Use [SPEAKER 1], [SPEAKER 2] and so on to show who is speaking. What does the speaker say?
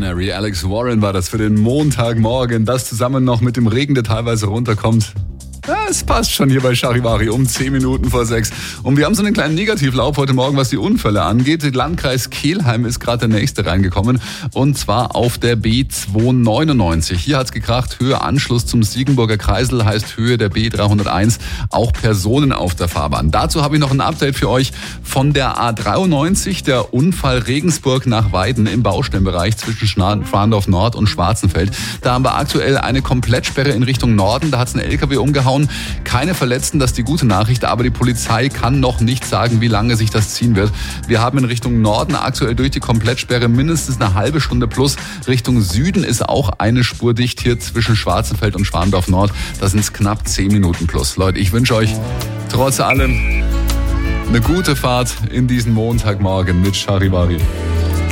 [SPEAKER 1] Mary. Alex Warren war das für den Montagmorgen. Das zusammen noch mit dem Regen, der teilweise runterkommt. Ja, es passt schon hier bei Charivari um 10 Minuten vor 6. Und wir haben so einen kleinen Negativlauf heute Morgen, was die Unfälle angeht. Der Landkreis Kelheim ist gerade der nächste reingekommen. Und zwar auf der B299. Hier hat's gekracht. Höhe Anschluss zum Siegenburger Kreisel heißt Höhe der B301. Auch Personen auf der Fahrbahn. Dazu habe ich noch ein Update für euch von der A93. Der Unfall Regensburg nach Weiden im Baustellenbereich zwischen Schrandorf Nord und Schwarzenfeld. Da haben wir aktuell eine Komplettsperre in Richtung Norden. Da hat's einen LKW umgehauen. Keine Verletzten, das ist die gute Nachricht, aber die Polizei kann noch nicht sagen, wie lange sich das ziehen wird. Wir haben in Richtung Norden aktuell durch die Komplettsperre mindestens eine halbe Stunde plus. Richtung Süden ist auch eine Spur dicht hier zwischen Schwarzenfeld und Schwandorf Nord. Da sind es knapp 10 Minuten plus. Leute, ich wünsche euch trotz allem eine gute Fahrt in diesen Montagmorgen mit Charivari.